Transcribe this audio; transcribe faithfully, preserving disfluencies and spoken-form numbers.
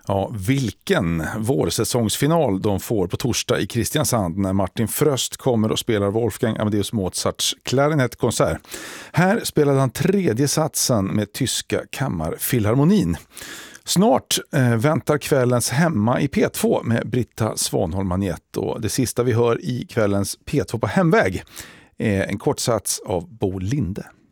Ja, vilken vårsäsongsfinal de får på torsdag i Kristiansand när Martin Fröst kommer och spelar Wolfgang Amadeus Mozarts klarinettkonsert. Här spelade han tredje satsen med tyska kammarfilharmonin. Snart eh, väntar kvällens Hemma i P två med Britta Svanholm Magnett, och det sista vi hör i kvällens P två på hemväg är en kort sats av Bo Linde.